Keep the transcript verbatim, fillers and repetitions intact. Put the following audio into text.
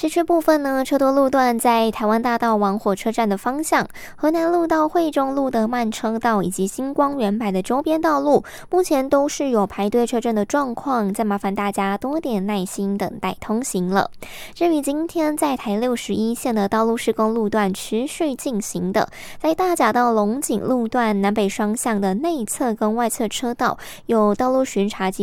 市区部分呢，车多路段在台湾大道往火车站的方向、河南路到惠中路的慢车道以及星光园百的周边道路，目前都是有排队车阵的状况，再麻烦大家多点耐心等待通行了。至于今天在台六十一线的道路施工路段持续进行的，在大甲到龙井路段南北双向的内侧跟外侧车道有道路巡查及